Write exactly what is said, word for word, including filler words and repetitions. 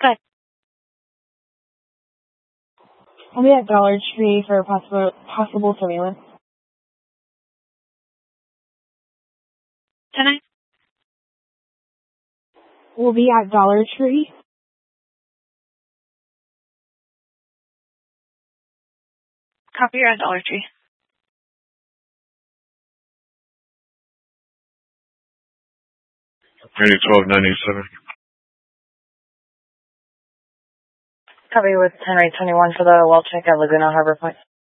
Good. I'll be at Dollar Tree for possible possible surveillance. Tonight? We'll be at Dollar Tree. Copy, you're at Dollar Tree. Unit twelve ninety-seven. Copy with ten eight twenty-one for the well check at Laguna Harbor Point.